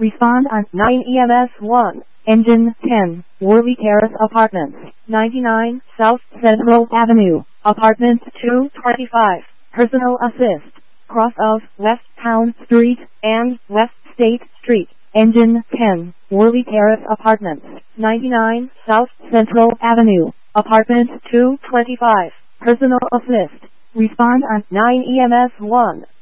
Respond on 9 EMS 1. Engine 10. Worley Terrace Apartments. 99 South Central Avenue. Apartment 225. Personal assist. Cross of West Town Street and West State Street. Engine 10. Worley Terrace Apartments. 99 South Central Avenue. Apartment 225. Personal assist. Respond on 9 EMS 1.